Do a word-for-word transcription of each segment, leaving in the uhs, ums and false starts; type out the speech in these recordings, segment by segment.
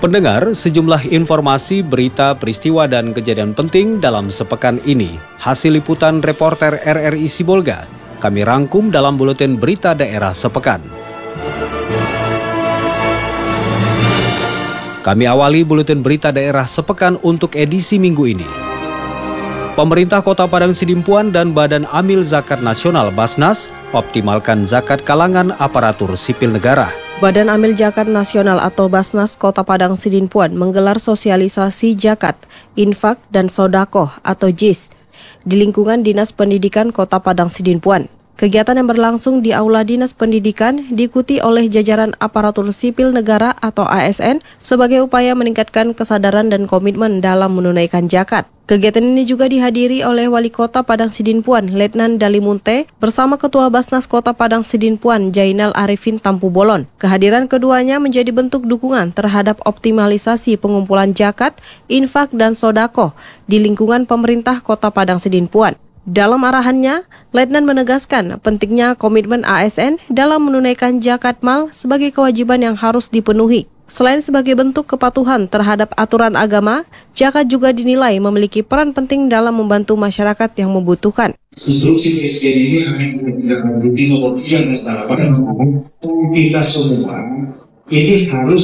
Pendengar, sejumlah informasi, berita, peristiwa, dan kejadian penting dalam sepekan ini. Hasil liputan reporter R R I Sibolga. Kami rangkum dalam buletin berita daerah sepekan. Kami awali buletin berita daerah sepekan untuk edisi minggu ini. Pemerintah Kota Padang Sidimpuan dan Badan Amil Zakat Nasional Basnas optimalkan zakat kalangan aparatur sipil negara. Badan Amil Zakat Nasional atau Basnas Kota Padang Sidimpuan menggelar sosialisasi zakat, infak, dan sodakoh atau J I S di lingkungan Dinas Pendidikan Kota Padang Sidimpuan. Kegiatan yang berlangsung di Aula Dinas Pendidikan diikuti oleh jajaran aparatur sipil negara atau A S N sebagai upaya meningkatkan kesadaran dan komitmen dalam menunaikan zakat. Kegiatan ini juga dihadiri oleh Wali Kota Padang Sidimpuan, Letnan Dalimunte, bersama Ketua Basnas Kota Padang Sidimpuan, Jainal Arifin Tampu Bolon. Kehadiran keduanya menjadi bentuk dukungan terhadap optimalisasi pengumpulan zakat, infak, dan sodakoh di lingkungan pemerintah Kota Padang Sidimpuan. Dalam arahannya, Letnan menegaskan pentingnya komitmen A S N dalam menunaikan zakat mal sebagai kewajiban yang harus dipenuhi. Selain sebagai bentuk kepatuhan terhadap aturan agama, zakat juga dinilai memiliki peran penting dalam membantu masyarakat yang membutuhkan. Instruksi Presiden ini hanya menindaklanjuti nomor tiga masalah pada kita semua ini harus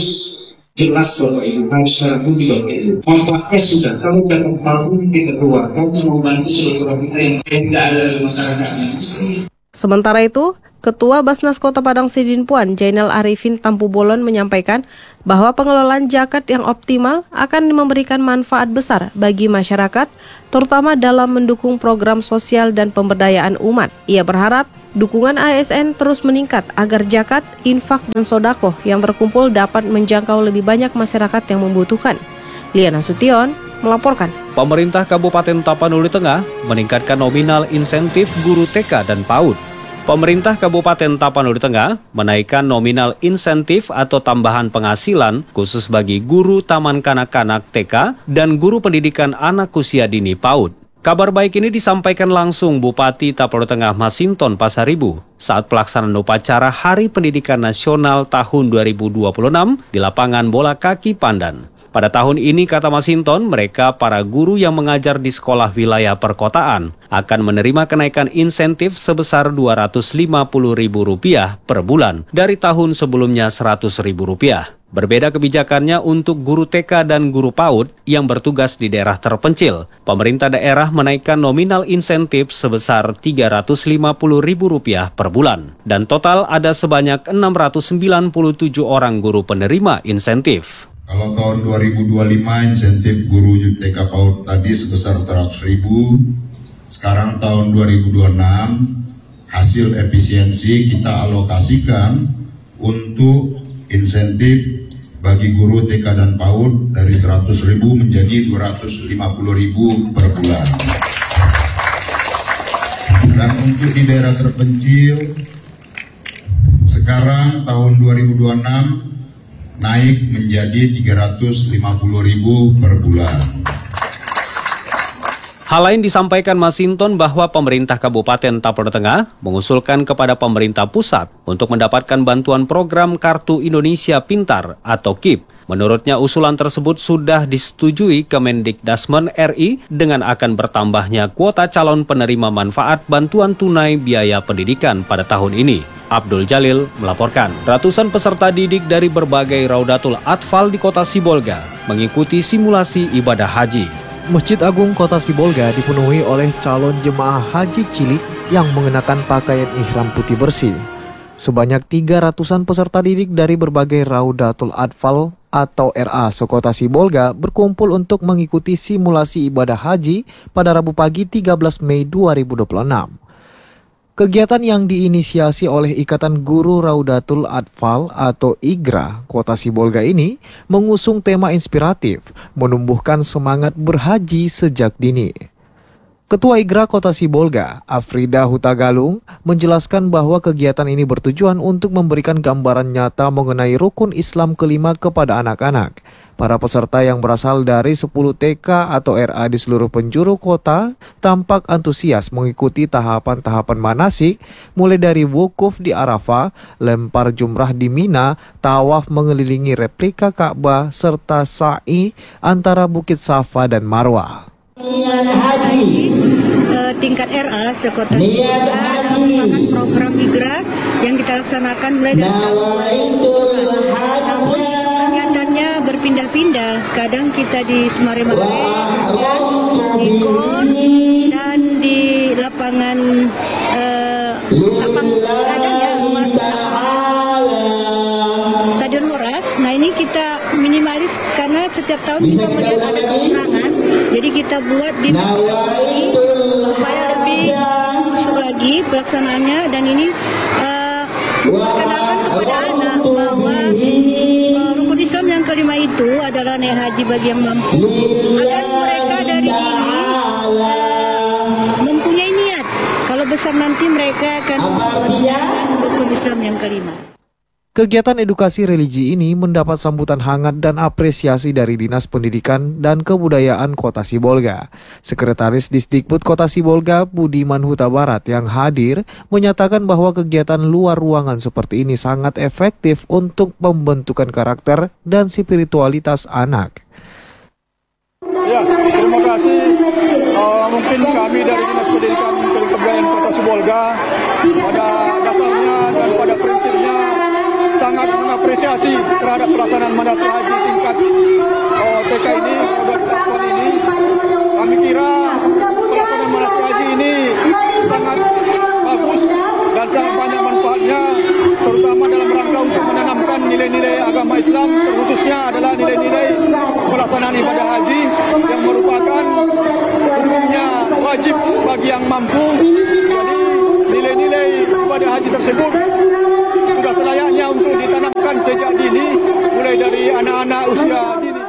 jelas Bapak Ibu, harus secara bukti Bapak Ibu. Manfaatnya sudah, kalau dapat mampu kita keluarkan membantu seluruh kita yang tidak ada di masyarakatnya. Sementara itu, Ketua Basnas Kota Padang Sidimpuan, Jainal Arifin Tampu Bolon menyampaikan bahwa pengelolaan zakat yang optimal akan memberikan manfaat besar bagi masyarakat, terutama dalam mendukung program sosial dan pemberdayaan umat. Ia berharap dukungan A S N terus meningkat agar zakat, infak, dan sodakoh yang terkumpul dapat menjangkau lebih banyak masyarakat yang membutuhkan. Liana Sution melaporkan. Pemerintah Kabupaten Tapanuli Tengah meningkatkan nominal insentif guru T K dan PAUD. Pemerintah Kabupaten Tapanuli Tengah menaikkan nominal insentif atau tambahan penghasilan khusus bagi guru taman kanak-kanak T K dan guru pendidikan anak usia dini PAUD. Kabar baik ini disampaikan langsung Bupati Tapanuli Tengah Masinton Pasaribu saat pelaksanaan upacara Hari Pendidikan Nasional tahun dua ribu dua puluh enam di lapangan bola kaki Pandan. Pada tahun ini, kata Masinton, mereka para guru yang mengajar di sekolah wilayah perkotaan akan menerima kenaikan insentif sebesar dua ratus lima puluh ribu rupiah per bulan dari tahun sebelumnya seratus ribu rupiah. Berbeda kebijakannya untuk guru T K dan guru PAUD yang bertugas di daerah terpencil. Pemerintah daerah menaikkan nominal insentif sebesar tiga ratus lima puluh ribu rupiah per bulan. Dan total ada sebanyak enam ratus sembilan puluh tujuh orang guru penerima insentif. Kalau tahun dua ribu dua puluh lima insentif guru T K PAUD tadi sebesar seratus ribu, sekarang tahun dua ribu dua puluh enam hasil efisiensi kita alokasikan untuk insentif bagi guru T K dan PAUD dari seratus ribu menjadi dua ratus lima puluh ribu per bulan. Dan untuk di daerah terpencil, sekarang tahun dua ribu dua puluh enam naik menjadi tiga ratus lima puluh ribu per bulan. Hal lain disampaikan Masinton bahwa pemerintah Kabupaten Tapanuli Tengah mengusulkan kepada pemerintah pusat untuk mendapatkan bantuan program Kartu Indonesia Pintar atau K I P. Menurutnya usulan tersebut sudah disetujui Kemendikdasmen R I dengan akan bertambahnya kuota calon penerima manfaat bantuan tunai biaya pendidikan pada tahun ini. Abdul Jalil melaporkan. Ratusan peserta didik dari berbagai Raudatul Atfal di Kota Sibolga mengikuti simulasi ibadah haji. Masjid Agung Kota Sibolga dipenuhi oleh calon jemaah haji cilik yang mengenakan pakaian ihram putih bersih. Sebanyak tiga ratusan peserta didik dari berbagai Raudatul Atfal atau R A sekota Sibolga berkumpul untuk mengikuti simulasi ibadah haji pada Rabu pagi tiga belas Mei dua ribu dua puluh enam. Kegiatan yang diinisiasi oleh Ikatan Guru Raudatul Atfal atau I G R A Kota Sibolga ini mengusung tema inspiratif, menumbuhkan semangat berhaji sejak dini. Ketua I G R A Kota Sibolga, Afrida Hutagalung, menjelaskan bahwa kegiatan ini bertujuan untuk memberikan gambaran nyata mengenai rukun Islam kelima kepada anak-anak. Para peserta yang berasal dari sepuluh T K atau R A di seluruh penjuru kota tampak antusias mengikuti tahapan-tahapan manasik, mulai dari wukuf di Arafah, lempar jumrah di Mina, tawaf mengelilingi replika Ka'bah, serta sa'i antara Bukit Safa dan Marwah. Haji uh, tingkat R A sekota Sibolga dalam merupakan program hijrah yang kita laksanakan mulai dari tahun dua ribu tujuh belas. Namun kegiatannya berpindah-pindah. Kadang kita di Semare-Mare, kemudian di Kor, dan di lapangan uh, lapang kadang ya Stadion Horas. Nah ini kita minimalis karena setiap tahun kita melihat ada kekurangan. Jadi kita buat di ini supaya lebih khusyuk lagi pelaksanaannya, dan ini uh, memperkenalkan kepada anak bahwa uh, rukun Islam yang kelima itu adalah naik haji bagi yang mampu, agar mereka dari dini uh, mempunyai niat kalau besar nanti mereka akan menjalankan rukun Islam yang kelima. Kegiatan edukasi religi ini mendapat sambutan hangat dan apresiasi dari Dinas Pendidikan dan Kebudayaan Kota Sibolga. Sekretaris Disdikbud Kota Sibolga, Budiman Huta Barat, yang hadir menyatakan bahwa kegiatan luar ruangan seperti ini sangat efektif untuk pembentukan karakter dan spiritualitas anak. Ya, terima kasih. Uh, mungkin kami dari Dinas Pendidikan dan Kebudayaan Kota Sibolga pada dasarnya dan pada prinsipnya sangat mengapresiasi terhadap pelaksanaan manasik haji tingkat uh, T K ini, Raudhatul ini. Kami kira pelaksanaan manasik haji ini sangat bagus dan sangat banyak manfaatnya, terutama dalam rangka untuk menanamkan nilai-nilai agama Islam, terkhususnya adalah nilai-nilai pelaksanaan ibadah haji yang merupakan hukumnya wajib bagi yang mampu. Jadi nilai-nilai ibadah haji tersebut sudah selayaknya untuk ditanamkan sejak dini, mulai dari anak-anak usia dini.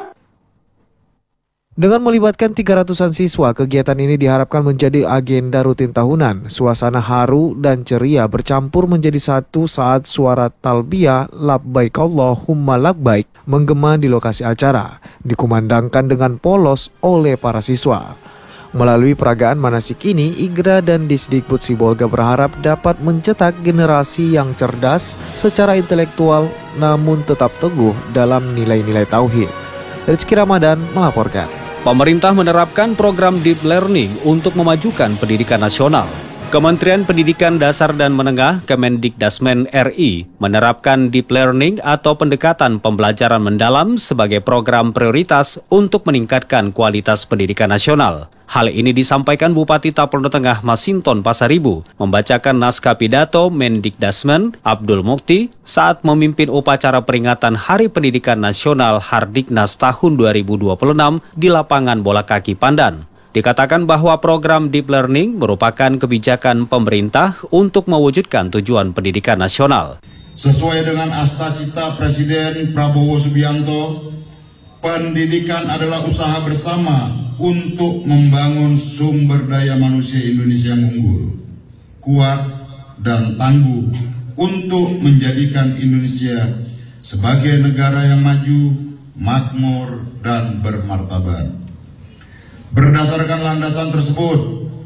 Dengan melibatkan tiga ratusan siswa, kegiatan ini diharapkan menjadi agenda rutin tahunan. Suasana haru dan ceria bercampur menjadi satu saat suara talbiyah labbaik Allahumma labbaik menggema di lokasi acara, dikumandangkan dengan polos oleh para siswa. Melalui peragaan manasik ini, Igra dan Disdikbud Sibolga berharap dapat mencetak generasi yang cerdas secara intelektual namun tetap teguh dalam nilai-nilai tauhid. Rizky Ramadan melaporkan. Pemerintah menerapkan program Deep Learning untuk memajukan pendidikan nasional. Kementerian Pendidikan Dasar dan Menengah Kemendikdasmen R I menerapkan Deep Learning atau pendekatan pembelajaran mendalam sebagai program prioritas untuk meningkatkan kualitas pendidikan nasional. Hal ini disampaikan Bupati Tapanuli Tengah Masinton Pasaribu membacakan naskah pidato Mendikdasmen Abdul Mukti saat memimpin upacara peringatan Hari Pendidikan Nasional Hardiknas tahun dua ribu dua puluh enam di lapangan bola kaki Pandan. Dikatakan bahwa program Deep Learning merupakan kebijakan pemerintah untuk mewujudkan tujuan pendidikan nasional. Sesuai dengan asta cita Presiden Prabowo Subianto, pendidikan adalah usaha bersama untuk membangun sumber daya manusia Indonesia yang unggul, kuat, dan tangguh untuk menjadikan Indonesia sebagai negara yang maju, makmur, dan bermartabat. Berdasarkan landasan tersebut,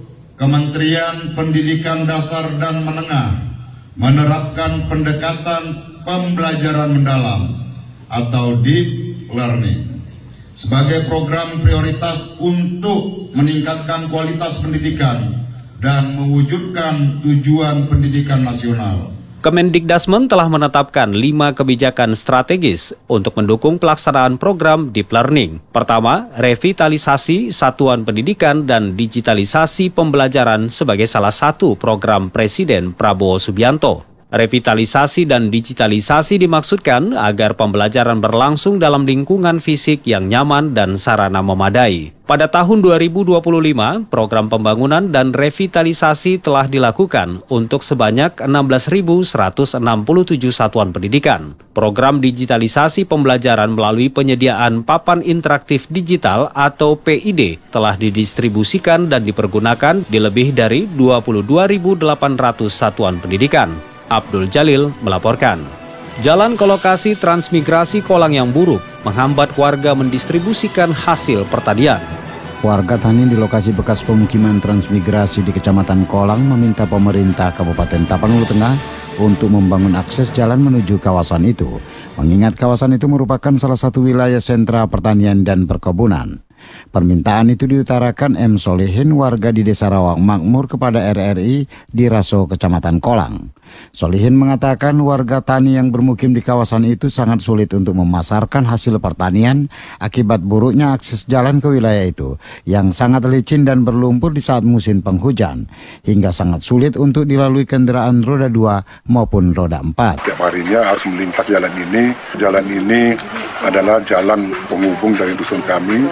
Kementerian Pendidikan Dasar dan Menengah menerapkan pendekatan pembelajaran mendalam atau Deep Learning sebagai program prioritas untuk meningkatkan kualitas pendidikan dan mewujudkan tujuan pendidikan nasional. Kemendikdasmen telah menetapkan lima kebijakan strategis untuk mendukung pelaksanaan program Deep Learning. Pertama, revitalisasi satuan pendidikan dan digitalisasi pembelajaran sebagai salah satu program Presiden Prabowo Subianto. Revitalisasi dan digitalisasi dimaksudkan agar pembelajaran berlangsung dalam lingkungan fisik yang nyaman dan sarana memadai. Pada tahun dua ribu dua puluh lima, program pembangunan dan revitalisasi telah dilakukan untuk sebanyak enam belas ribu seratus enam puluh tujuh satuan pendidikan. Program digitalisasi pembelajaran melalui penyediaan papan interaktif digital atau P I D telah didistribusikan dan dipergunakan di lebih dari dua puluh dua ribu delapan ratus satuan pendidikan. Abdul Jalil melaporkan. Jalan ke lokasi transmigrasi kolang yang buruk menghambat warga mendistribusikan hasil pertanian. Warga tani di lokasi bekas pemukiman transmigrasi di Kecamatan Kolang meminta pemerintah Kabupaten Tapanuli Tengah untuk membangun akses jalan menuju kawasan itu, mengingat kawasan itu merupakan salah satu wilayah sentra pertanian dan perkebunan. Permintaan itu diutarakan M. Solihin, warga di Desa Rawang Makmur kepada R R I di Raso, Kecamatan Kolang. Solihin mengatakan warga tani yang bermukim di kawasan itu sangat sulit untuk memasarkan hasil pertanian akibat buruknya akses jalan ke wilayah itu yang sangat licin dan berlumpur di saat musim penghujan, hingga sangat sulit untuk dilalui kendaraan roda dua maupun roda empat. Tiap harinya harus melintas jalan ini. Jalan ini adalah jalan penghubung dari dusun kami,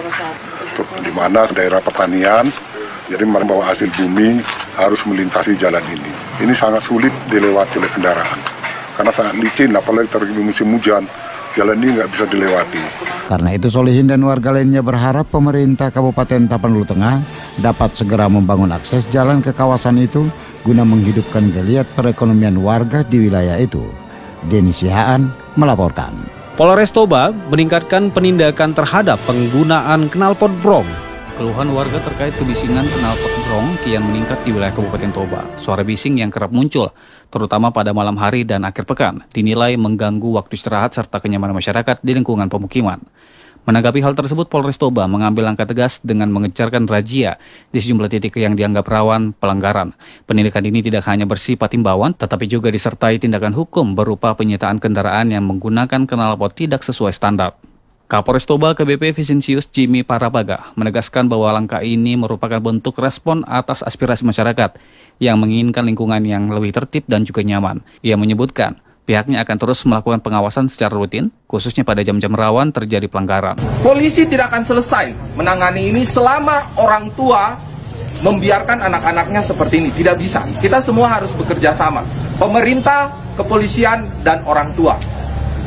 di mana daerah pertanian, jadi membawa hasil bumi harus melintasi jalan ini. Ini sangat sulit dilewati oleh kendaraan, karena sangat licin, apalagi terjadi musim hujan, jalan ini nggak bisa dilewati. Karena itu Solihin dan warga lainnya berharap pemerintah Kabupaten Tapanuli Tengah dapat segera membangun akses jalan ke kawasan itu guna menghidupkan geliat perekonomian warga di wilayah itu. Denny Sihaan melaporkan. Polres Toba meningkatkan penindakan terhadap penggunaan knalpot brong. Keluhan warga terkait kebisingan knalpot brong kian meningkat di wilayah Kabupaten Toba. Suara bising yang kerap muncul, terutama pada malam hari dan akhir pekan, dinilai mengganggu waktu istirahat serta kenyamanan masyarakat di lingkungan pemukiman. Menanggapi hal tersebut, Polres Toba mengambil langkah tegas dengan mengejarkan razia di sejumlah titik yang dianggap rawan pelanggaran. Penindakan ini tidak hanya bersifat himbauan, tetapi juga disertai tindakan hukum berupa penyitaan kendaraan yang menggunakan knalpot tidak sesuai standar. Kapolres Toba K B P Vincentius Jimmy Parabaga menegaskan bahwa langkah ini merupakan bentuk respon atas aspirasi masyarakat yang menginginkan lingkungan yang lebih tertib dan juga nyaman. Ia menyebutkan pihaknya akan terus melakukan pengawasan secara rutin, khususnya pada jam-jam rawan terjadi pelanggaran. Polisi tidak akan selesai menangani ini selama orang tua membiarkan anak-anaknya seperti ini. Tidak bisa. Kita semua harus bekerja sama. Pemerintah, kepolisian, dan orang tua.